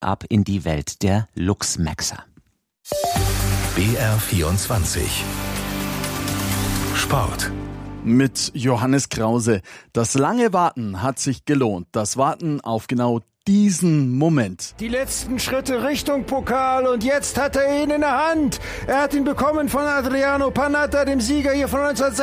ab in die Welt der Luchsmaxer. BR24 Sport. Mit Johannes Krause. Das lange Warten hat sich gelohnt. Das Warten auf genau diesen Moment. Die letzten Schritte Richtung Pokal und jetzt hat er ihn in der Hand. Er hat ihn bekommen von Adriano Panatta, dem Sieger hier von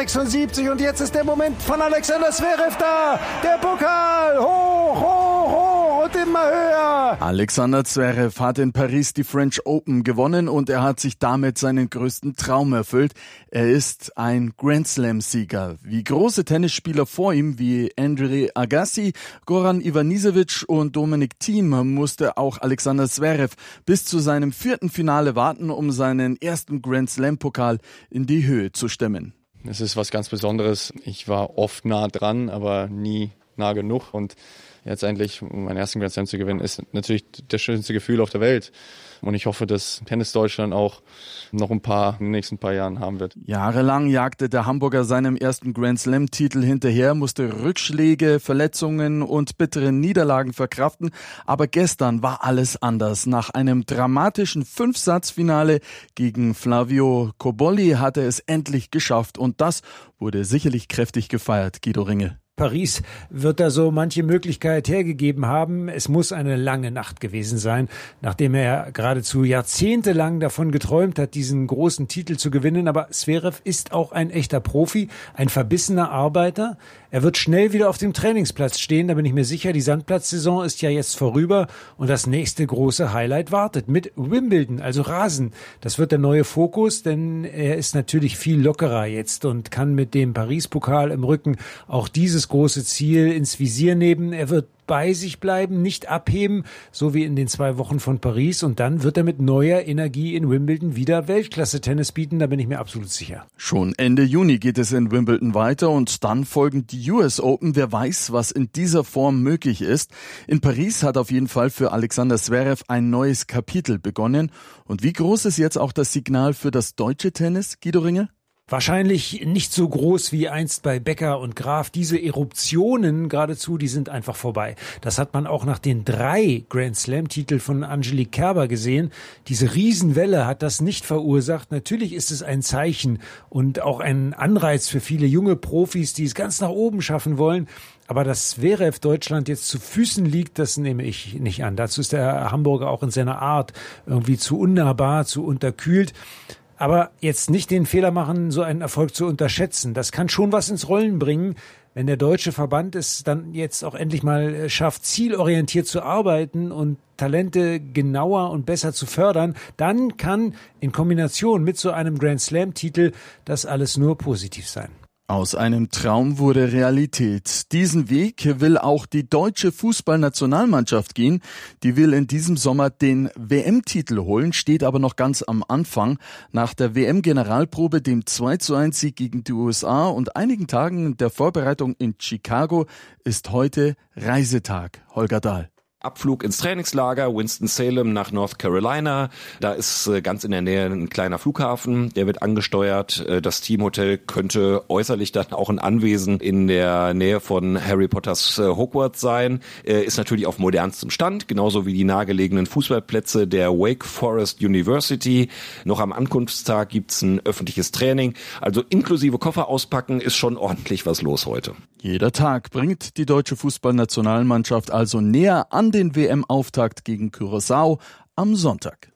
1976 und jetzt ist der Moment von Alexander Zverev da. Der Pokal, hoch, hoch, hoch und immer höher. Alexander Zverev hat in Paris die French Open gewonnen und er hat sich damit seinen größten Traum erfüllt. Er ist ein Grand Slam-Sieger. Wie große Tennisspieler vor ihm wie Andre Agassi, Goran Ivanisevic und Dominic Thiem musste auch Alexander Zverev bis zu seinem 4. Finale warten, um seinen ersten Grand Slam-Pokal in die Höhe zu stemmen. Es ist was ganz Besonderes. Ich war oft nah dran, aber nie nah genug. Und jetzt endlich, um meinen ersten Grand Slam zu gewinnen, ist natürlich das schönste Gefühl auf der Welt. Und ich hoffe, dass Tennis Deutschland auch noch in den nächsten paar Jahren haben wird. Jahrelang jagte der Hamburger seinem ersten Grand Slam-Titel hinterher, musste Rückschläge, Verletzungen und bittere Niederlagen verkraften. Aber gestern war alles anders. Nach einem dramatischen 5-Satz-Finale gegen Flavio Cobolli hat er es endlich geschafft. Und das wurde sicherlich kräftig gefeiert, Guido Ringel. Paris wird da so manche Möglichkeit hergegeben haben. Es muss eine lange Nacht gewesen sein, nachdem er geradezu jahrzehntelang davon geträumt hat, diesen großen Titel zu gewinnen. Aber Zverev ist auch ein echter Profi, ein verbissener Arbeiter. Er wird schnell wieder auf dem Trainingsplatz stehen, da bin ich mir sicher. Die Sandplatzsaison ist ja jetzt vorüber und das nächste große Highlight wartet mit Wimbledon, also Rasen. Das wird der neue Fokus, denn er ist natürlich viel lockerer jetzt und kann mit dem Paris-Pokal im Rücken auch dieses große Ziel ins Visier nehmen. Er wird bei sich bleiben, nicht abheben, so wie in den 2 Wochen von Paris. Und dann wird er mit neuer Energie in Wimbledon wieder Weltklasse-Tennis bieten, da bin ich mir absolut sicher. Schon Ende Juni geht es in Wimbledon weiter und dann folgen die US Open. Wer weiß, was in dieser Form möglich ist. In Paris hat auf jeden Fall für Alexander Zverev ein neues Kapitel begonnen. Und wie groß ist jetzt auch das Signal für das deutsche Tennis, Guido Ringel? Wahrscheinlich nicht so groß wie einst bei Becker und Graf. Diese Eruptionen geradezu, die sind einfach vorbei. Das hat man auch nach den 3 Grand Slam-Titeln von Angelique Kerber gesehen. Diese Riesenwelle hat das nicht verursacht. Natürlich ist es ein Zeichen und auch ein Anreiz für viele junge Profis, die es ganz nach oben schaffen wollen. Aber dass Zverev Deutschland jetzt zu Füßen liegt, das nehme ich nicht an. Dazu ist der Hamburger auch in seiner Art irgendwie zu unnahbar, zu unterkühlt. Aber jetzt nicht den Fehler machen, so einen Erfolg zu unterschätzen. Das kann schon was ins Rollen bringen, wenn der deutsche Verband es dann jetzt auch endlich mal schafft, zielorientiert zu arbeiten und Talente genauer und besser zu fördern. Dann kann in Kombination mit so einem Grand Slam-Titel das alles nur positiv sein. Aus einem Traum wurde Realität. Diesen Weg will auch die deutsche Fußballnationalmannschaft gehen. Die will in diesem Sommer den WM-Titel holen, steht aber noch ganz am Anfang. Nach der WM-Generalprobe, dem 2:1-Sieg gegen die USA und einigen Tagen der Vorbereitung in Chicago ist heute Reisetag. Holger Dahl. Abflug ins Trainingslager Winston-Salem nach North Carolina. Da ist ganz in der Nähe ein kleiner Flughafen, der wird angesteuert. Das Teamhotel könnte äußerlich dann auch ein Anwesen in der Nähe von Harry Potters Hogwarts sein. Ist natürlich auf modernstem Stand, genauso wie die nahegelegenen Fußballplätze der Wake Forest University. Noch am Ankunftstag gibt's ein öffentliches Training. Also inklusive Koffer auspacken ist schon ordentlich was los heute. Jeder Tag bringt die deutsche Fußballnationalmannschaft also näher an den WM-Auftakt gegen Curaçao am Sonntag.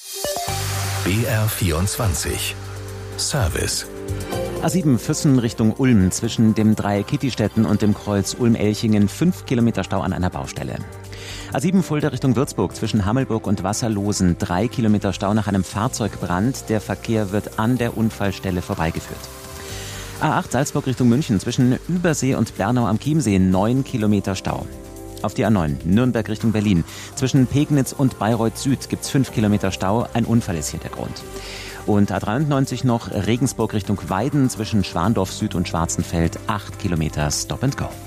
BR24 Service. A7 Füssen Richtung Ulm zwischen dem Dreieck Kittistetten und dem Kreuz Ulm-Elchingen 5 Kilometer Stau an einer Baustelle. A7 Fulda Richtung Würzburg zwischen Hammelburg und Wasserlosen 3 Kilometer Stau nach einem Fahrzeugbrand. Der Verkehr wird an der Unfallstelle vorbeigeführt. A8 Salzburg Richtung München zwischen Übersee und Bernau am Chiemsee 9 Kilometer Stau. Auf die A9 Nürnberg Richtung Berlin. Zwischen Pegnitz und Bayreuth Süd gibt's 5 Kilometer Stau. Ein Unfall ist hier der Grund. Und A93 noch Regensburg Richtung Weiden zwischen Schwandorf Süd und Schwarzenfeld 8 Kilometer Stop and Go.